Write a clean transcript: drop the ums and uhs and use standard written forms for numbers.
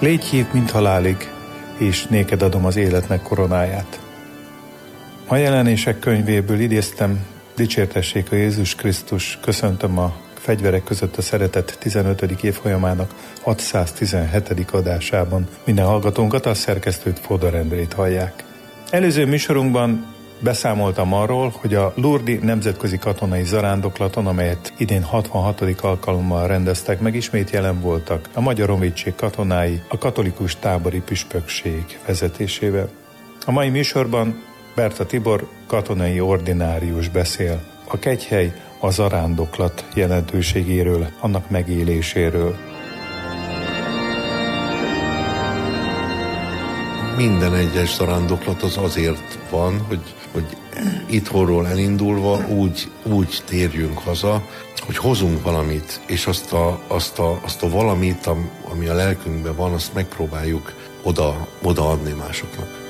Légy hív, mint halálig, és néked adom az életnek koronáját. A Jelenések könyvéből idéztem, dicsértessék a Jézus Krisztus, köszöntöm a Fegyverek között a szeretet 15. évfolyamának 617. adásában. Minden hallgatónkat, a szerkesztőt, Fodor Endrét hallják. Előző műsorunkban beszámoltam arról, hogy a Lourdes nemzetközi katonai zarándoklaton, amelyet idén 66. alkalommal rendeztek meg, ismét jelen voltak a Magyar Honvédség katonái a katolikus tábori püspökség vezetésével. A mai műsorban Berta Tibor katonai ordinárius beszél a kegyhely, a zarándoklat jelentőségéről, annak megéléséről. Minden egyes zarándoklat az azért van, hogy itthonról elindulva úgy térjünk haza, hogy hozunk valamit, és azt a valamit, ami a lelkünkben van, azt megpróbáljuk odaadni másoknak.